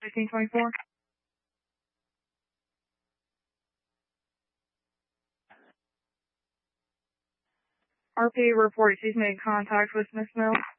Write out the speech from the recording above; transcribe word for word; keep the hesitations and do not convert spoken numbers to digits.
fifteen twenty-four. R P reports he's made contact with Miss Mills.